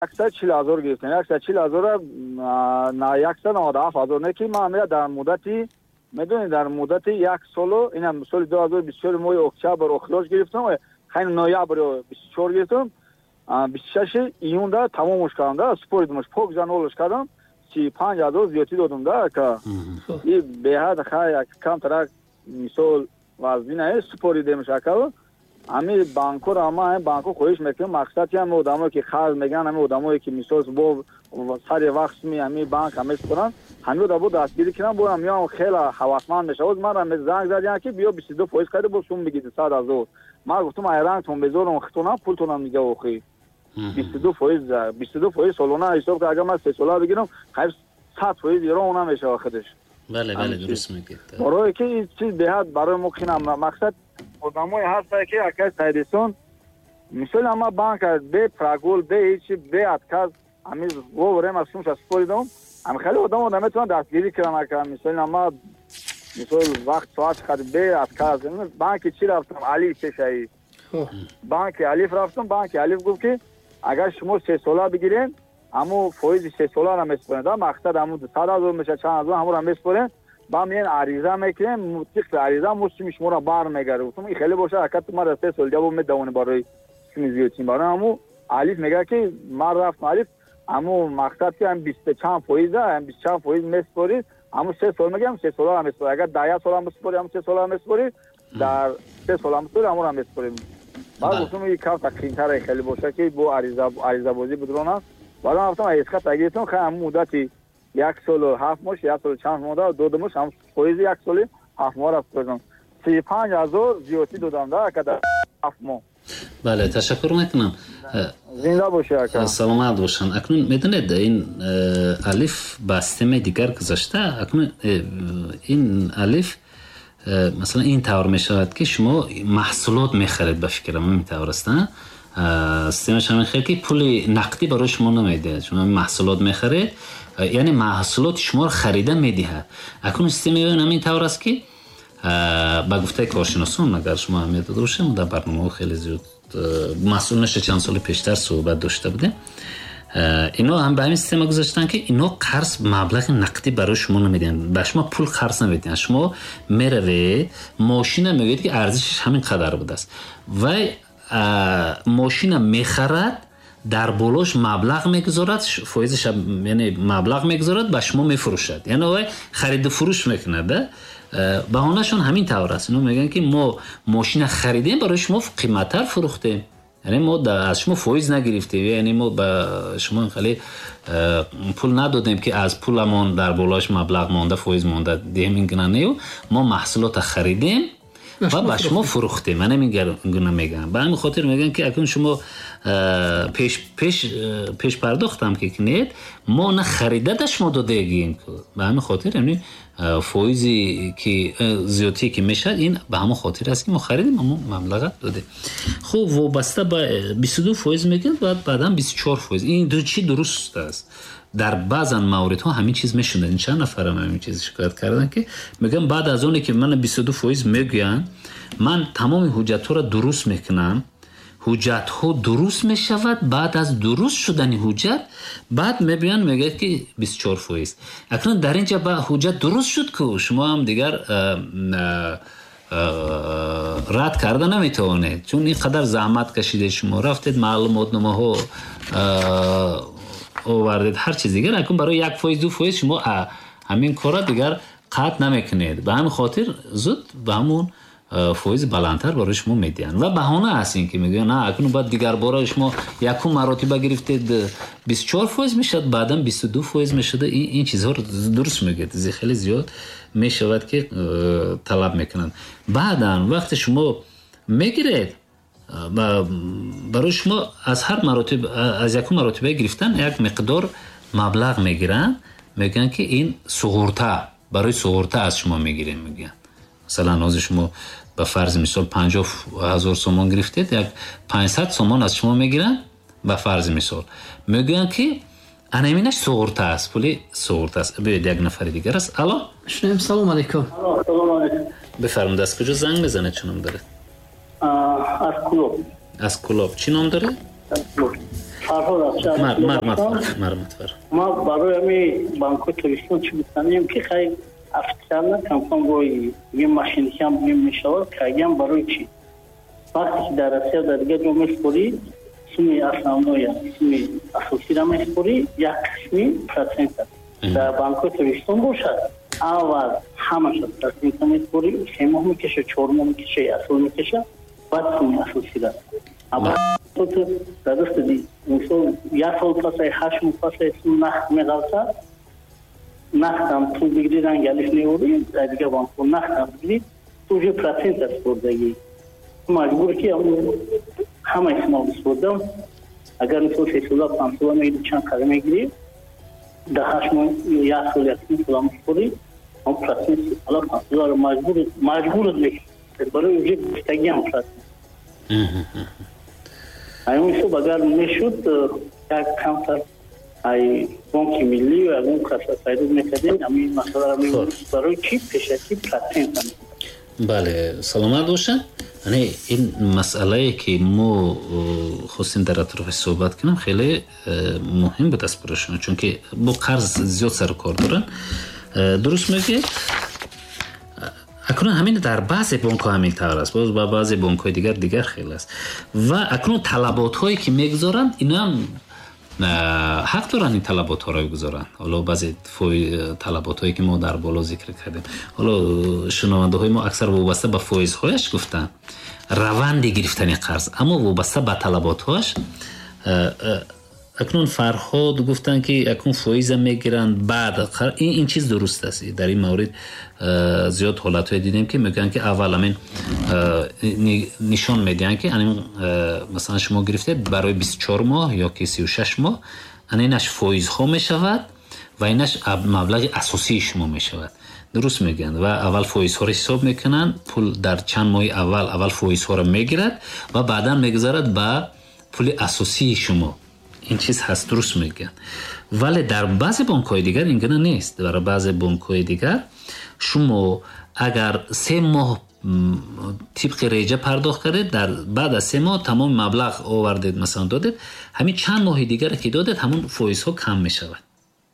140,000 گرفتن. 140,000 نه 197,000 نه که ما میاد در مدتی میدونید در مدت یک سال اینم سال 2024 ماه اکتبر اخراج گرفتم خیلی نوامبر 24 گرفتم 26 ایون دا تمامش کردم دا سپوریدمش پاک جانولش کردم 35,000 زیادی دادم دا که این به حد خیلی کم تر مثال وزینه سپوریدم شکل امی بانکو را ما بانکو خواهش میکنم مقصدی هم آدمایی که خرج میگن همه آدمایی که مثال با سر وقت می امی بانک همه سپرن همه دا بود دستگیری کردن با میام خیلی حواسمند میشه از من هم زنگ زدن که بیا 22% کرده با شما بگید 100,000 ما گفتم ایران تون بذارم خطونم پولتونم میگه اوخی 22% سالانه حساب که اگر من 3 ساله بگیرم خیلی 100% ایران اونم میشه آخرش. بله درست میگید. برای که این چیز بهت برای ممکنه مقصد آدمای هست که اکاس تایدسون مثلا ما بانک به پراگول به هیچ به اتکاز امیز وورم اسمش اسپوریدم ام خیلی آدم نمیتونن دستگیری کنن که مثلا ما مثلا وقت ساعت خرید به اتکاز بانک چی رفتم علی چشایی بانک الف رفتم بانک الف گفت که اگر شما 3 ساله بگیرین اما فایز 3 ساله را میسپرن دا مقصد همون 100,000 میشه 4,000 همون را میسپرن با میان عریضه میکنیم مطلق عریضه مستمی شما را بار میگره گفتم این خیلی باشه حرکت ما را 3 سال جواب میدونه برای سیمیزیوتین برای همون الف میگه که ما رفتم الف همون مقصد که هم 24% هم 24% میسپرید همون 3 سال میگم 3 ساله را میسپرید اگر 10 سال هم میسپرید همون 3 سال را میسپرید در 3 سال هم میسپرید همون را میسپرید بعد گفتم این کار تقریبا خیلی باشه که با عریضه بازی بدرونه بعد گفتم اسکات اگرتون خیلی مدتی 1 سال و 7 ماه 1 سال و چند ماه دادمش هم فایز 1 سال 7 ماه رفت کردم 35,000 زیادی دادم دا که در 7 ماه. بله تشکر میکنم. زنده باشه اکا. سلامت باشن. اکنون میدونید این الف با سیستم دیگر گذاشته اکنون این الف مثلا این طور میشود که شما محصولات میخرید به فکرم میتونه است سیستمش همین خیلی که پول نقدی برای شما نمیده شما محصولات میخرید یعنی محصولات شما رو خریدن میده اکنون سیستم همین طور است که با گفته کارشناسان اگر شما همیت داده باشیم در برنامه خیلی زیاد مسئول نشه چند سال پیشتر صحبت داشته بودیم اینا هم به همین سیستم گذاشتن که اینا قرض مبلغ نقدی برای شما نمیدن به شما پول قرض نمیدن شما میروید ماشین میگید که ارزشش همین قدر بوده است و ماشین میخرد در بالاش مبلغ میگذارد فایزش یعنی مبلغ میگذارد به شما میفروشد یعنی وای خرید و فروش میکنه بهانه‌شون همین طور است اینا میگن که ما ماشین خریدیم برای شما قیمت‌تر فروختیم یعنی ما از شما فایز نگرفتیم یعنی ما به شما خیلی پول ندادیم که از پولمون در بالاش مبلغ مونده فایز مونده دیم اینگونه ما محصولات خریدیم و به شما فروختیم من میگم به همین خاطر میگن که اکنون شما پیش پرداختم که کنید ما نه خریده در شما داده گیم به همین خاطر یعنی فایزی که زیادی که میشد این به همون خاطر است که ما خریدیم اما مبلغ داده خب وابسته به 22% میگن بعدم 24% این دو چی درست است در بعضن موردها همین چیز میشونه این چند نفرم همین چیز شکایت کردن که میگم بعد از اونی که من 22% میگن من تمام حجت ها را درست میکنم حجت ها درست میشود بعد از درست شدن حجت بعد میبینن میگه که 24% اکنون در اینجا با حجت درست شد که شما هم دیگر رد کرده نمیتونه چون این قدر زحمت کشیده شما رفتید معلومات نامه ها آوردید هر چیز دیگر اکنون برای 1% 2% شما همین کارا دیگر قطع نمیکنید به همین خاطر زود به همون فایز بلندتر برای شما میدین و بهانه هست این که میگن نه اکنون بعد دیگر بارا شما یکم مراتب گرفتید 24% میشد بعدم 22% میشد این چیزها رو درست میگید خیلی زیاد میشود که طلب میکنن بعدن وقت شما میگیرید برای شما از هر مراتب از یکم مراتبه گرفتن یک مقدار مبلغ میگیرن میگن که این سغورته برای سغورته از شما میگیرن میگن مثلا از شما به فرض مثال 50,000 سومان گرفتید یک 500 سومان از شما میگیرن به فرض مثال میگن که انامینش سغورته است پولی سغورته است بیاید یک نفر دیگر است الو شنیم سلام علیکم سلام علیکم بفرمایید از کجا زنگ میزنید چه نام داره از کلوب از کلوب چی نام داره Фарҳод ма барои ҳамин банкҳои туристон чӣ гуфтанем ки хай официална компанияи ин машинакам мешавад кайгам барои чӣ вақте ки дар Россия дар дигар ҷо меспорӣ суми основной суми асосира меспорӣ як қисми процент аст дар банкҳои туристон бошад аввал ҳамаша процента меспорӣ 3 моҳ мекаша 4 моҳ мекаша асол мекаша баъд суми асосира дадостади мисол як сол пасай 8 моҳ пасай сум нақд меғалта нақдам пул бигиран галиф неори дар дигар банкҳо нақдам бигири ту уже процент аст спордагӣ маҷбур ки ҳама истимол бисбурдам агар мисол 3 сола 5 сола мегири чанд қадам мегири дар 8 моҳ як сол як сола меспорӣ он процент сола 5 сола маҷбур барои уже гуфтагӣ ҳам процент ҳамин ҳисоб агар мешуд як камтар ай бонки миллӣ ва ягон каса пайдо мекардем ҳамин масъаларо барои чӣ пешакӣ процент бале саломат бошад ин масъалае ки мо хостем дар атрофи суҳбат кунем хеле муҳим буд аст барои шумо чунки бо қарз зиёд сару кор доранд дуруст мегӯед акнун ҳамин дар баъзе бонкҳо ҳамин тавр аст боз ба баъзе бонкҳои дигар хеле аст ва акнун талаботҳое ки мегузоранд инам ҳақ доранд ин талаботҳоро гузоранд ҳоло баъзе талаботҳое ки мо дар боло зикр кардем ҳоло шунавандаҳои мо аксар вобаста ба фоизҳояш гуфтанд раванди гирифтани қарз аммо вобаста ба талаботҳояш акнун Фарҳод гуфтанд ки акнун фоиза мегиранд баъд ин чиз дуруст аст дар ин маврид зиёд ҳолатҳое дидем ки мегӯянд ки аввал ҳамин нишон медиҳанд ки масалан шумо гирифтед барои 24 моҳ ё ки 36 моҳ инаш фоизҳо мешавад ва инаш маблағи асосии шумо мешавад дуруст мегӯянд ва аввал фоизҳоро ҳисоб мекунанд пул дар чанд моҳи аввал фоизҳоро мегирад ва баъдан мегузарад ба пули асосии шумо ин чиз ҳаст дуруст мегӯянд вале дар баъзе бонкҳои дигар ин гуна нест дар баъзе бонкҳои дигар шумо агар 3 моҳ тибқи реҷа пардохт кардед дар баъд аз 3 моҳ тамоми маблағ овардед масалан додед ҳамин чанд моҳи дигаре ки додед ҳамон фоизҳо кам мешавад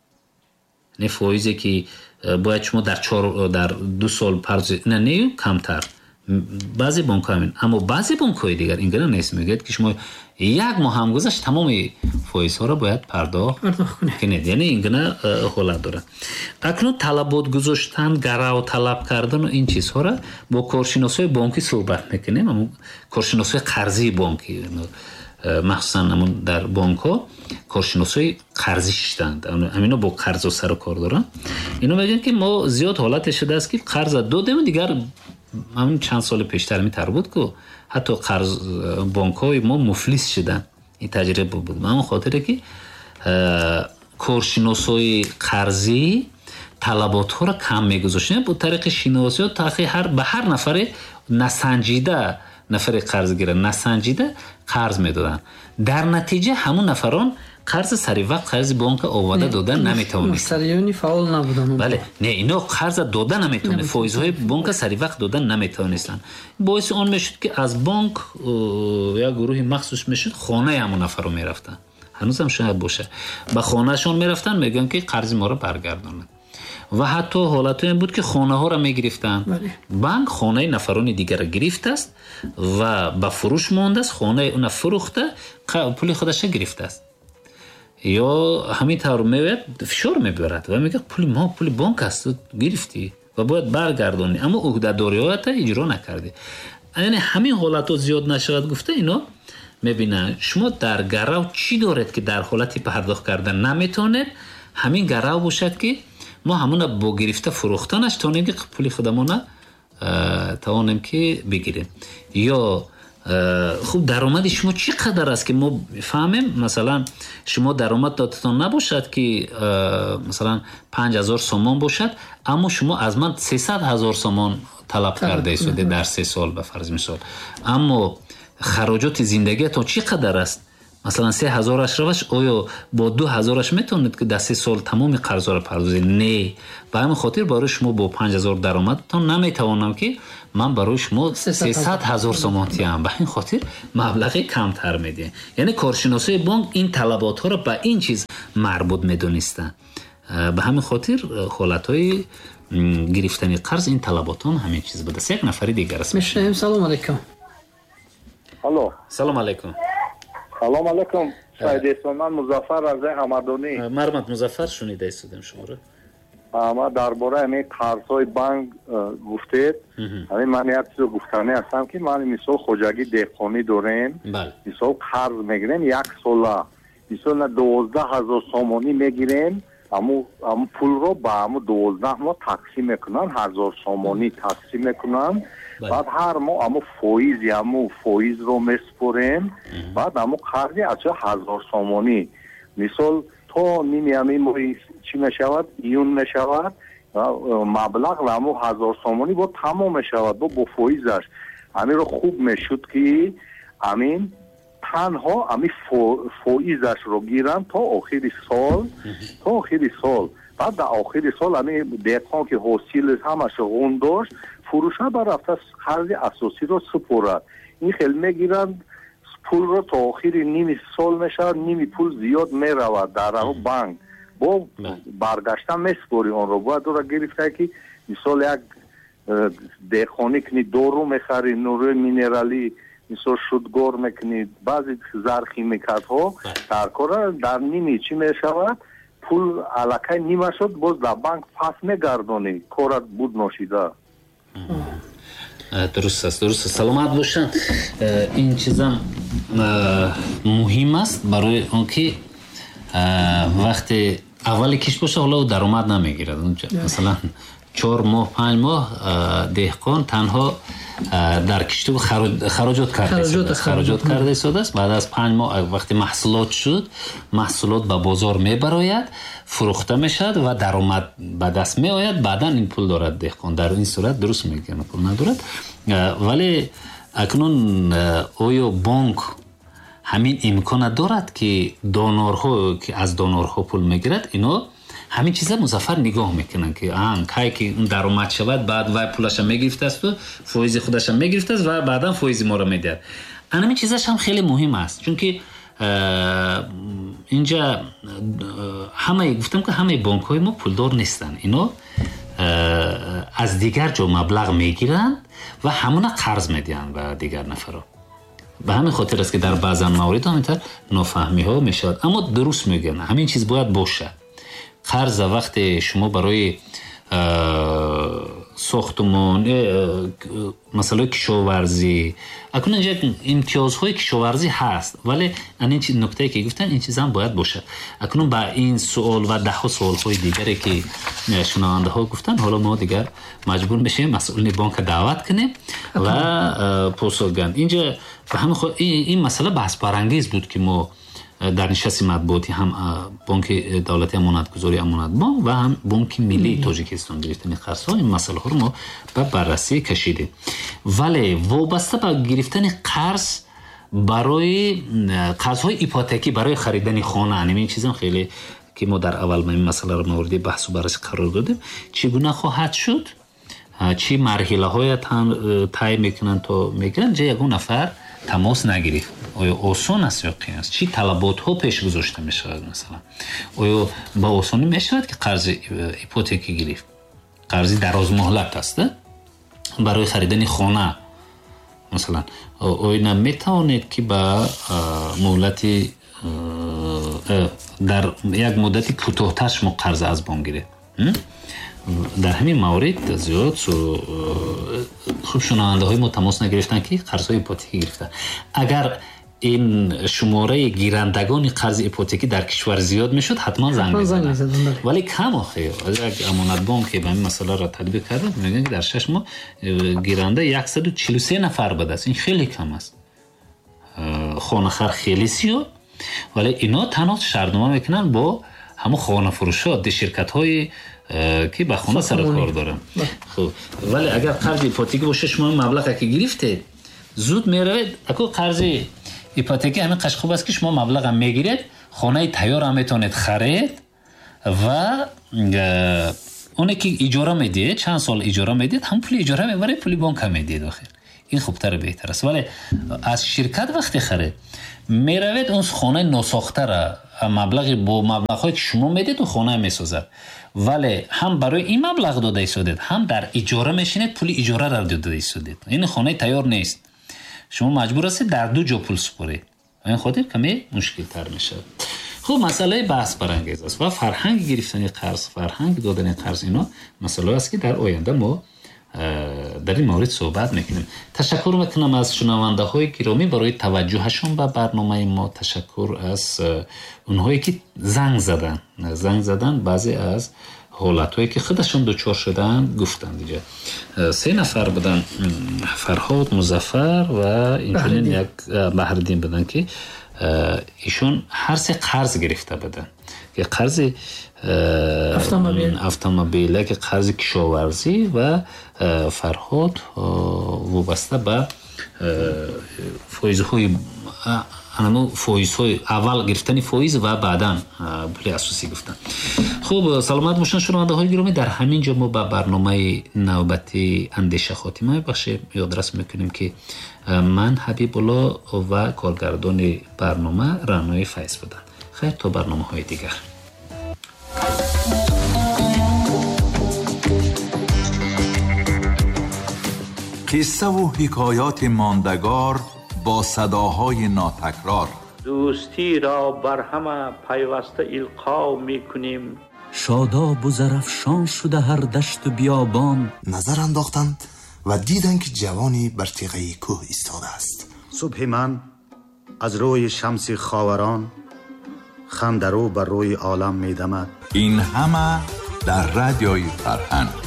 не фоизе ки бояд шумо дар 2 сол парз не камтар баъзе бонкҳо ҳамин аммо баъзе бонкҳои дигар ин гуна нест мегӯяд ки шумо як моҳ ҳам гузашт тамоми фоизҳоро бояд пардохт кунед яъне ин гуна ҳолат дорад акнун талабот гузоштан гарав талаб кардану ин чизҳоро бо коршиносои бонкӣ суҳбат мекунем коршиносои қарзии бонкӣ махсусан дар бонкҳо коршиносои қарзӣ шуданд ҳамино бо қарзо сару кор доранд ино мегӯянд ки мо зиёд ҳолате шудааст ки қарза додему дигар ҳамин чанд соли пештар митар буд ку ҳатто бонкҳои мо муфлис шуданд ин таҷриба буд ҳамон хотире ки коршиносои қарзӣ талаботҳоро кам мегузоштанд бо тариқи шиносиёт таъхи ба ҳар нафаре насанҷида нафари қарзгира насанҷида қарз медоданд дар натиҷа ҳамон нафарон қарз сари вақт қарзи бонка оварда додан наметавонанд муштариёни фаъол набуданд бале не ино қарза дода наметавонанд фоизҳои бонка сари вақт додан наметавонистанд боиси он мешуд ки аз бонк як гурӯҳи махсус мешуд хонаи ҳамон нафарро мерафтанд ҳанӯзам шояд бошад ба хонаашон мерафтанд мегӯянд ки қарзи моро баргардонанд ва ҳатто ҳолатое буд ки хонаҳоро мегирифтанд банк хонаи нафарони дигарро гирифтааст ва ба фурӯш мондааст хонаи уна фурӯхта пули худаша гирифтааст ё ҳамин тавр меояд фишор мебарад ва мегӯяд пули мо пули бонк аст гирифтӣ ва бояд баргардонӣ аммо уҳдадориҳоята иҷро накардӣ яъне ҳамин ҳолатҳо зиёд нашавад гуфта ино мебинанд шумо дар гарав чӣ доред ки дар ҳолати пардохт кардан наметавонед ҳамин гарав бошад ки мо ҳамона бо гирифта фурӯхтанаш тавонем ки пули худамона тавонем ки бигирем ё хуб даромади шумо чӣ қадар аст ки мо фаҳмем масалан шумо даромад додатон набошад ки масалан 5000 сомон бошад аммо шумо аз ман 300,000 сомон талаб кардаисуде дар 3 сол ба фарзи мисол аммо хароҷоти зиндагиатон чӣ қадар аст مثلا 3000 روش آیا با 2000 میتونید که در 3 سال تمام قرض را پردازید؟ نه. به همین خاطر برای شما با 5000 درآمدتان نمیتوانم که من برای شما 300,000 سوم تیم. به این خاطر مبلغ کمتر میدیم. یعنی کارشناسای بانک این طلبات ها را به این چیز مربوط میدونستند. به همین خاطر حالتهای گرفتن قرض این طلباتون همین چیز بوده. یک نفر دیگر است. میشنیم. سلام علیکم. الو. سلام علیکم. سلام علیکم. سایدیسون من مظفر از حمدانی. مرحمت مظفر شنیده ایستادم شما رو. ما درباره همین قرض‌های بانک گفتید. همین من یک چیز گفتنی هستم که من مثال خوجگی دهقانی داریم. بله. مثال قرض میگیریم 1 ساله. مثلا 12,000 سومانی میگیریم. امو پول رو با امو 12 ماه تقسیم میکنن 1000 سومانی تقسیم میکنن. بعد هر ماه امو فویز رو میسپریم. بعد امو قرضی از 1000 سومانی مثال تو نیمی ماهی چی میشود ایون میشود مبلغ امو 1000 سومانی با تمام میشود با فویزش همین رو خوب میشد که همین تنها همین فویزش رو گیرن تا آخری سال بعد در آخری سال همین دهقان که حاصل همش غون داشت فروشه برفته قرض اساسی رو سپرد این خیلی میگیرن پول رو تا آخری نیمی سال میشه نیمی پول زیاد میرود در بانک با برگشتن میسپوری اون رو باید رو گرفته که مثال یک دهقانی کنی دارو میخری نوروی مینرالی مثال شدگار میکنید بعضی زرخی میکرد ها در کار در نیمی چی میشود پول علاقه نیمه شد باز در بانک پس میگردانی کارت بود ناشیده. درست است. سلامت باشن. این چیزم مهم است برای اون که وقتی اولی کش باشه حالا درآمد نمیگیرد اونجا مثلا 4 ماه 5 ماه دهقان تنها در کشت خراجات کرده ایستاده است. بعد از 5 ماه وقتی محصولات شد محصولات به بازار میبراید فروخته میشد و درآمد به دست می آید بعدا این پول دارد دهقان. در این صورت درست میگه پول ندارد. ولی اکنون آیا بانک همین امکان دارد که دونورها که از دونورها پول میگیرد اینا همین چیزا مظفر نگاه میکنن که کاری که اون درآمد شود بعد وای پولش میگرفته است و فایز خودش میگرفته است و بعدا فایز ما رو میدهد. همین چیزاش هم خیلی مهم است چون که اینجا همه گفتم که همه بانک های ما پولدار نیستن. اینا از دیگر جا مبلغ میگیرن و همون قرض میدن به دیگر نفرها. به همین خاطر است که در بعضا موارد همینطور نافهمی ها میشود. اما درست میگن همین چیز باید باشه. قرض وقتی شما برای ساختمان مثلا کشاورزی اکنون اینجا امتیازهای کشاورزی هست ولی این نکته که گفتن این چیز هم باید باشه. اکنون با این سوال و 10 سوالهای دیگری که شنونده ها گفتن حالا ما دیگر مجبور میشیم مسئولین بانک دعوت کنیم و پاسخگویند. اینجا به همین این مسئله بحث برانگیز بود که ما در نشست مطبوعاتی هم بانک دولتی امانتگذاری امانت بانک و هم بانک ملی تاجیکستان گرفتن قرض‌ها این مسئله ها رو ما به بررسی کشیدیم. ولی وابسته به گرفتن قرض برای قرض‌های ایپوتکی برای خریدن خانه این چیزا خیلی که ما در اول این مسئله رو مورد بحث و بررسی قرار دادیم چگونه خواهد شد چی مرحله های طی میکنن تا میگن جای یگون نفر تماس نگیرید آیا آسان است یا قیام است چی طلبات ها پیش گذاشته می شود مثلا آیا با آسانی می شود که قرض ایپوتکی گرفت قرضی دراز مهلت است برای خریدن خانه مثلا آیا نمی توانید که با مهلتی در یک مدتی کوتاه‌تر شما قرض از بانک گیرید. در همین مورد زیاد خوب شنونده های ما تماس نگرفتن که قرض های ایپوتکی گرفتن. اگر این شماره گیرندگان قرض ایپوتکی در کشور زیاد میشد حتما زنگ میزدن ولی کم آخه از یک امانت بانک که به این مسئله را تطبیق کردن میگن که در 6 ماه گیرنده 143 نفر بوده است. این خیلی کم است. خانه خر خیلی زیاد ولی اینا تنها شرطنامه میکنن با همون خانه فروشات شرکت های که به خانه سر کار دارن. خب ولی اگر قرض ایپوتکی باشه شما مبلغی که گرفتید زود میروید اگه قرض ایپوتکی همین قش خوب است که شما مبلغ هم میگیرید، خانه تیار هم میتونید خرید و اونه که اجاره میدید، چند سال اجاره میدید، هم پول اجاره میبره، پول بانک هم میدید آخر. این خوبتر بهتر است. ولی از شرکت وقتی خرید میروید اون خانه ناساخته را مبلغی با مبلغی که شما میدید و خانه میسازد، ولی هم برای این مبلغ داده ایستادید، هم در اجاره میشینید، پول اجاره را داده ایستادید. این خانه تیار نیست، شما مجبور هستید در دو جا پول سپارید. این خاطر کمی مشکل تر میشه. خب مسئله بحث برانگیز است و فرهنگ گرفتن قرض، فرهنگ دادن قرض، اینا مسئله است که در آینده ما در این مورد صحبت میکنیم. تشکر میکنم از شنونده های گرامی برای توجهشون به برنامه ما. تشکر از اونهایی که زنگ زدن بعضی از حالتهایی که خودشون دچار شدن گفتن دیگه. 3 نفر بودن، فرهاد، مظفر و اینجورین یک بحردین بودن که ایشون هر 3 قرض گرفته بودن، که قرض اتومبیل، که قرض کشاورزی و فرهاد وابسته به فایزهای اول گرفتن فایز و بعداً پول اساسی گفتن. خب سلامت باشن شنونده های گرامی، در همین جا ما به برنامه نوبتی اندیشه خاتمه بخشیم. یادرس میکنیم که من حبیب الله و کارگردان برنامه رانای فیض بودن. خیر تا برنامه های دیگر. قصه و حکایات ماندگار با صداهای ناتکرار، دوستی را بر همه پیوسته القا میکنیم. شاداب و زرفشان شده هر دشت و بیابان. نظر انداختند و دیدند که جوانی بر تیغه کوه ایستاده است. صبح من از روی شمس خاوران، خنده رو بر روی عالم میدمد. این همه در رادیوی فرهنگ.